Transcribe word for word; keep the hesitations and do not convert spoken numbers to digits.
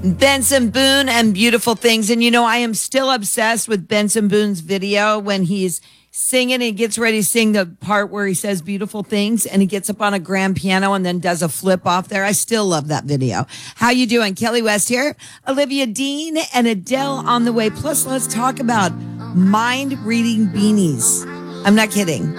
Benson Boone and Beautiful Things. And, you know, I am still obsessed with Benson Boone's video when he's singing. He gets ready to sing the part where he says beautiful things and he gets up on a grand piano and then does a flip off there. I still love that video. How you doing? Kelly West here. Olivia Dean and Adele on the way. Plus, let's talk about mind reading beanies. I'm not kidding.